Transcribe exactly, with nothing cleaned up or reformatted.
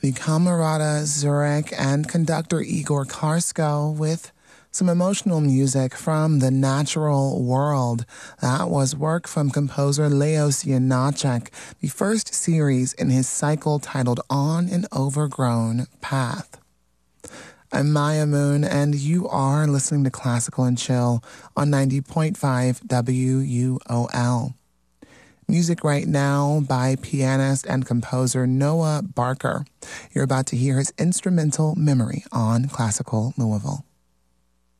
the Camerata Zurich and conductor Igor Karsko with some emotional music from The Natural World. That was work from composer Leos Janáček, the first series in his cycle titled On an Overgrown Path. I'm Maya Moon, and you are listening to Classical and Chill on ninety point five W U O L. Music right now by pianist and composer Noah Barker. You're about to hear his instrumental Memory on Classical Louisville.